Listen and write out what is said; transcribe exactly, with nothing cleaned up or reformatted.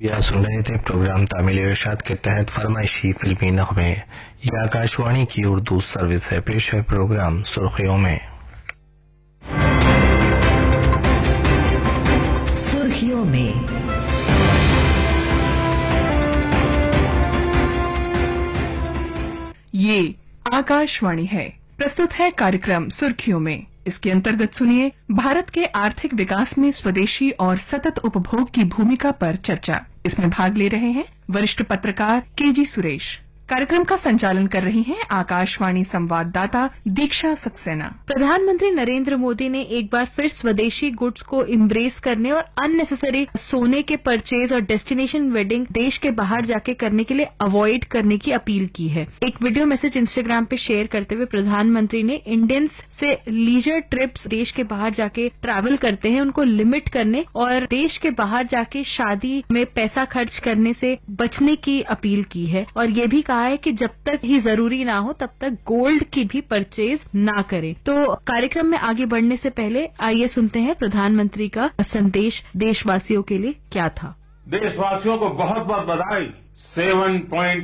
यह सुन रहे थे प्रोग्राम तामिल इरशाद के तहत फरमाइशी फिल्मी नगमे। यह आकाशवाणी की उर्दू सर्विस है। पेश है प्रोग्राम सुर्खियों में। सुर्खियों में ये आकाशवाणी है। प्रस्तुत है कार्यक्रम सुर्खियों में। इसके अंतर्गत सुनिए भारत के आर्थिक विकास में स्वदेशी और सतत उपभोग की भूमिका पर चर्चा। इसमें भाग ले रहे हैं वरिष्ठ पत्रकार के जी सुरेश। कार्यक्रम का संचालन कर रही हैं आकाशवाणी संवाददाता दीक्षा सक्सेना। प्रधानमंत्री नरेंद्र मोदी ने एक बार फिर स्वदेशी गुड्स को इम्ब्रेस करने और अननेसेसरी सोने के परचेज और डेस्टिनेशन वेडिंग देश के बाहर जाके करने के लिए अवॉइड करने की अपील की है। एक वीडियो मैसेज इंस्टाग्राम पे शेयर करते हुए प्रधानमंत्री ने इंडियंस से लीजर ट्रिप्स देश के बाहर जाके ट्रैवल करते हैं उनको लिमिट करने और देश के बाहर जाके शादी में पैसा खर्च करने से बचने की अपील की है। और ये भी कहा है कि जब तक ही जरूरी ना हो तब तक गोल्ड की भी परचेज ना करें। तो कार्यक्रम में आगे बढ़ने से पहले आइए सुनते हैं प्रधानमंत्री का संदेश देशवासियों के लिए क्या था। देशवासियों को बहुत बहुत बधाई। Seven point